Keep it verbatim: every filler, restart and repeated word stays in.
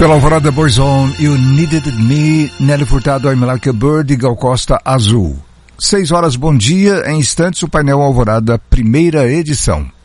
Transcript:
Pela Alvorada Boyzone, You Needed Me, Nelly Furtado, I'm Like a Bird e Gal Costa, Azul. Seis horas, bom dia, em instantes o painel Alvorada, primeira edição.